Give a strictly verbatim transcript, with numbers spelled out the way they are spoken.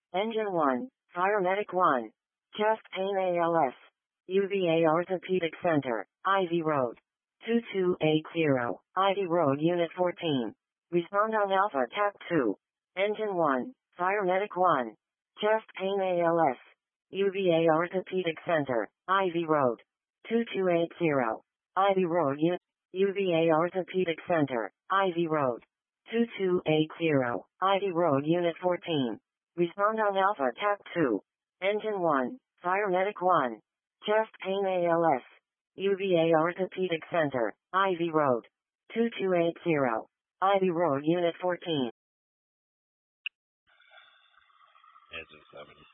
Engine one, Fire Medic one. Chest Pain A L S. U V A Orthopedic Center, Ivy Road. two two eight zero, Ivy Road Unit fourteen. Respond on Alpha Tap two. Engine one, Fire Medic one. Chest Pain A L S. U V A Orthopedic Center, Ivy Road. two two eight zero, Ivy Road Unit. U V A Orthopedic Center, Ivy Road. two two eight zero, Ivy Road Unit fourteen. Respond on Alpha Tap two. Engine one, Fire Medic one. Chest Pain A L S. U V A Orthopedic Center, Ivy Road. two two eight zero, Ivy Road Unit fourteen. Engine seven.